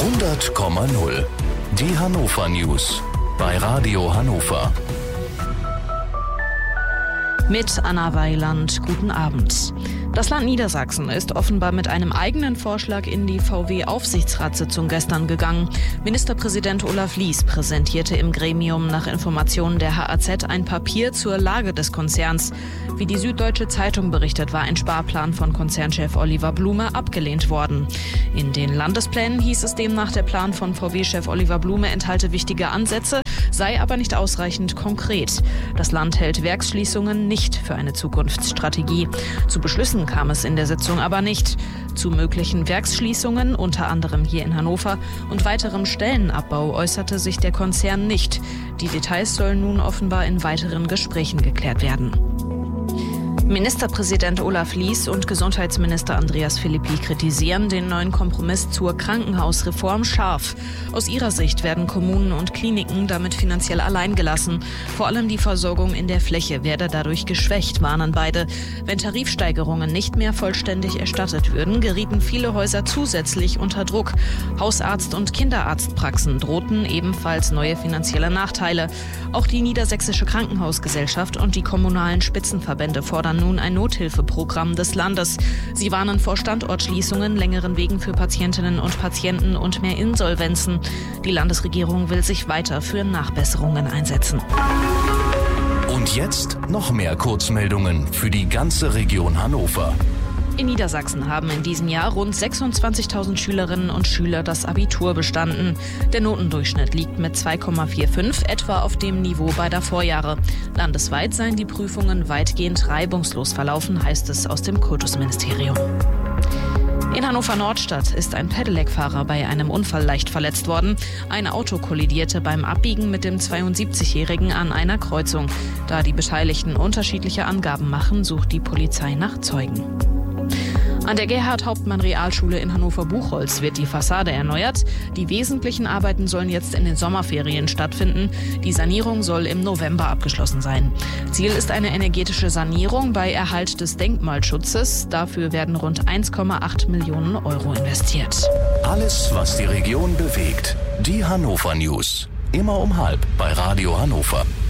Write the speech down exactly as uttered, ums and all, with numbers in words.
hundert Komma null. Die Hannover News bei Radio Hannover. Mit Anna Weiland, guten Abend. Das Land Niedersachsen ist offenbar mit einem eigenen Vorschlag in die V W-Aufsichtsratssitzung gestern gegangen. Ministerpräsident Olaf Lies präsentierte im Gremium nach Informationen der H A Z ein Papier zur Lage des Konzerns. Wie die Süddeutsche Zeitung berichtet, war ein Sparplan von Konzernchef Oliver Blume abgelehnt worden. In den Landesplänen hieß es demnach, der Plan von V W-Chef Oliver Blume enthalte wichtige Ansätze, sei aber nicht ausreichend konkret. Das Land hält Werksschließungen nicht für eine Zukunftsstrategie. Zu Beschlüssen kam es in der Sitzung aber nicht. Zu möglichen Werksschließungen, unter anderem hier in Hannover, und weiterem Stellenabbau äußerte sich der Konzern nicht. Die Details sollen nun offenbar in weiteren Gesprächen geklärt werden. Ministerpräsident Olaf Lies und Gesundheitsminister Andreas Philippi kritisieren den neuen Kompromiss zur Krankenhausreform scharf. Aus ihrer Sicht werden Kommunen und Kliniken damit finanziell alleingelassen. Vor allem die Versorgung in der Fläche werde dadurch geschwächt, warnen beide. Wenn Tarifsteigerungen nicht mehr vollständig erstattet würden, gerieten viele Häuser zusätzlich unter Druck. Hausarzt- und Kinderarztpraxen drohten ebenfalls neue finanzielle Nachteile. Auch die Niedersächsische Krankenhausgesellschaft und die kommunalen Spitzenverbände fordern nun ein Nothilfeprogramm des Landes. Sie warnen vor Standortschließungen, längeren Wegen für Patientinnen und Patienten und mehr Insolvenzen. Die Landesregierung will sich weiter für Nachbesserungen einsetzen. Und jetzt noch mehr Kurzmeldungen für die ganze Region Hannover. In Niedersachsen haben in diesem Jahr rund sechsundzwanzigtausend Schülerinnen und Schüler das Abitur bestanden. Der Notendurchschnitt liegt mit zwei Komma fünfundvierzig etwa auf dem Niveau beider Vorjahre. Landesweit seien die Prüfungen weitgehend reibungslos verlaufen, heißt es aus dem Kultusministerium. In Hannover-Nordstadt ist ein Pedelec-Fahrer bei einem Unfall leicht verletzt worden. Ein Auto kollidierte beim Abbiegen mit dem zweiundsiebzigjährigen an einer Kreuzung. Da die Beteiligten unterschiedliche Angaben machen, sucht die Polizei nach Zeugen. An der Gerhard-Hauptmann-Realschule in Hannover-Buchholz wird die Fassade erneuert. Die wesentlichen Arbeiten sollen jetzt in den Sommerferien stattfinden. Die Sanierung soll im November abgeschlossen sein. Ziel ist eine energetische Sanierung bei Erhalt des Denkmalschutzes. Dafür werden rund eins Komma acht Millionen Euro investiert. Alles, was die Region bewegt. Die Hannover News. Immer um halb bei Radio Hannover.